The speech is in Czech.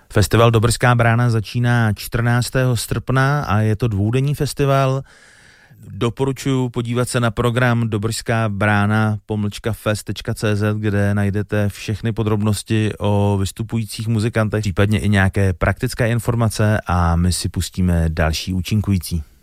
Festival Dobrská brána začíná 14. srpna a je to dvoudenní festival. Doporučuji podívat se na program Dobrská brána _fest.cz, kde najdete všechny podrobnosti o vystupujících muzikantech, případně i nějaké praktické informace a my si pustíme další účinkující.